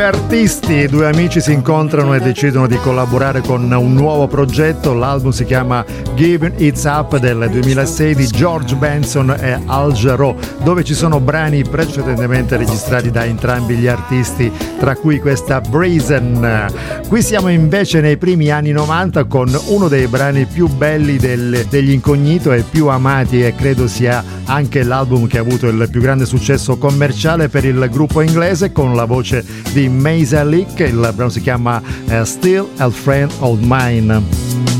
Due artisti, due amici si incontrano e decidono di collaborare con un nuovo progetto. L'album si chiama Giving It Up del 2006 di George Benson e Al Jarreau, dove ci sono brani precedentemente registrati da entrambi gli artisti, tra cui questa Brazen. Qui siamo invece nei primi anni 90 con uno dei brani più belli degli Incognito e più amati, e credo sia anche l'album che ha avuto il più grande successo commerciale per il gruppo inglese, con la voce di Maysa Leak. Il brano si chiama Still a Friend of Mine.